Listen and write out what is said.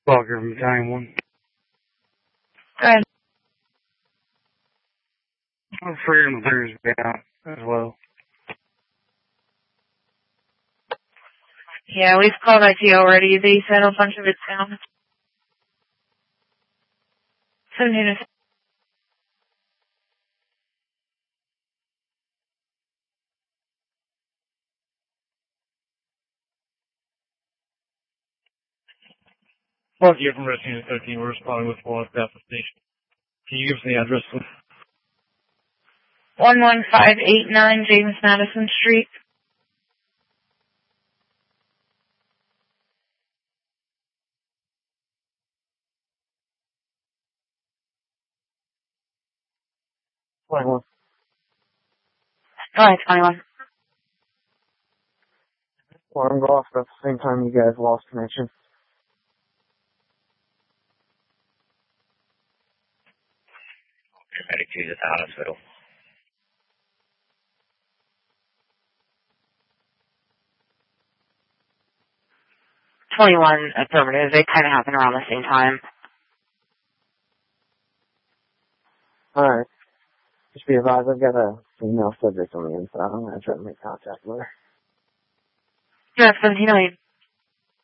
Walker from Battalion 1. Go ahead. I'm Freedom Clears down as well. Yeah, we've called IT already. They said a bunch of it's down. 17. Walker from Rescue 13. We're responding with one at the station. Can you give us the address, please? 11589 James Madison Street. Go Go ahead, 21. Alarm go off at the same time you guys lost connection. Medic 2's at the hospital. Affirmative. They kind of happen around the same time. Alright. Just be advised, I've got a female subject on the inside. I'm going to try to make contact with her. Direct 1708.